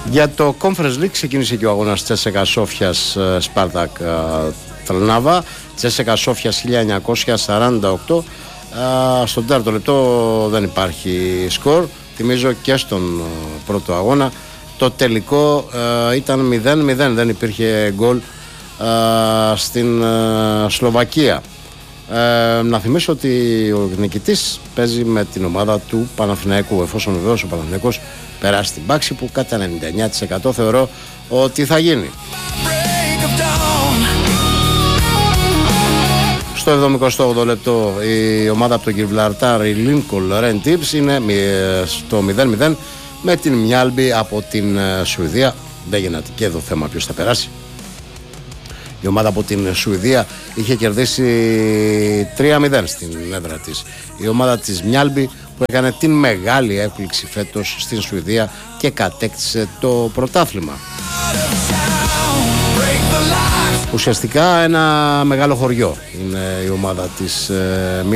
Για το Conference League ξεκίνησε και ο αγώνας Τσέσσεκα Σόφιας Σπάρτακ Τρνάβα. Τσέσσεκα Σόφιας 1948. Στον τέταρτο λεπτό δεν υπάρχει σκορ. Θυμίζω και στον πρώτο αγώνα το τελικό ήταν 0-0, δεν υπήρχε γκολ στην Σλοβακία. Να θυμίσω ότι ο νικητής παίζει με την ομάδα του Παναθηναϊκού, εφόσον βεβαίως ο Παναθηναϊκός περάσει την πάξη, που κατά 99% θεωρώ ότι θα γίνει. Στο 78 λεπτό η ομάδα από τον Γιβραλτάρ, η Lincoln Red Tips, είναι στο 0-0 με την Μιάλμπι από την Σουηδία. Δεν γίνεται και εδώ θέμα ποιος θα περάσει. Η ομάδα από την Σουηδία είχε κερδίσει 3-0 στην έδρα της. Η ομάδα της Μιάλμπι που έκανε την μεγάλη έκπληξη φέτος στην Σουηδία και κατέκτησε το πρωτάθλημα. Ουσιαστικά ένα μεγάλο χωριό είναι η ομάδα της